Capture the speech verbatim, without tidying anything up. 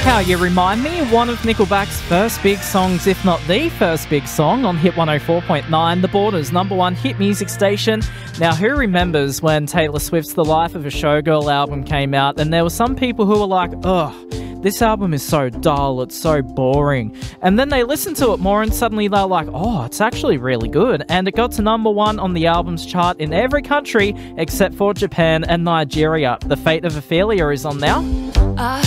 How You Remind Me, one of Nickelback's first big songs, if not the first big song, on Hit one oh four point nine, The Border's number one hit music station. Now, who remembers when Taylor Swift's The Life of a Showgirl album came out, and there were some people who were like, ugh, this album is so dull, it's so boring. And then they listened to it more and suddenly they're like, oh, it's actually really good. And it got to number one on the albums chart in every country except for Japan and Nigeria. The Fate of Ophelia is on now. I